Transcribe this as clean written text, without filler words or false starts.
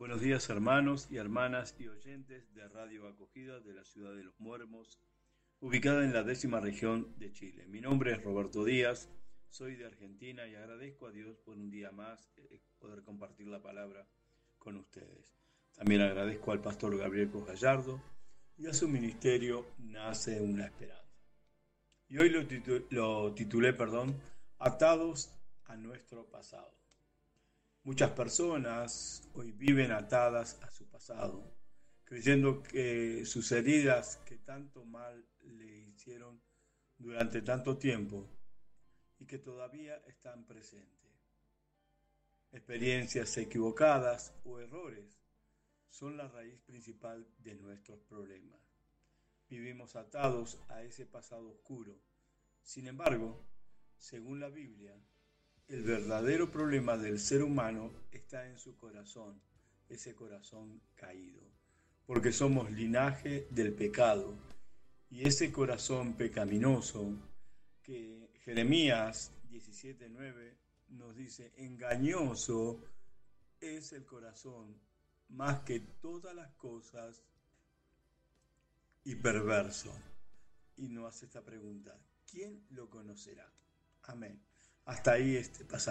Buenos días hermanos y hermanas y oyentes de Radio Acogida de la ciudad de Los Muermos, ubicada en la 10ª región de Chile. Mi nombre es Roberto Díaz, soy de Argentina y agradezco a Dios por un día más poder compartir la palabra con ustedes. También agradezco al pastor Gabriel Gallardo y a su ministerio Nace una Esperanza. Y hoy lo titulé, Atados a nuestro pasado. Muchas personas hoy viven atadas a su pasado, creyendo que sus heridas que tanto mal le hicieron durante tanto tiempo y que todavía están presentes. Experiencias equivocadas o errores son la raíz principal de nuestros problemas. Vivimos atados a ese pasado oscuro. Sin embargo, según la Biblia, el verdadero problema del ser humano está en su corazón, ese corazón caído, porque somos linaje del pecado y ese corazón pecaminoso que Jeremías 17:9 nos dice, engañoso es el corazón más que todas las cosas y perverso. Y nos hace esta pregunta, ¿quién lo conocerá? Amén. Hasta ahí este pasaje.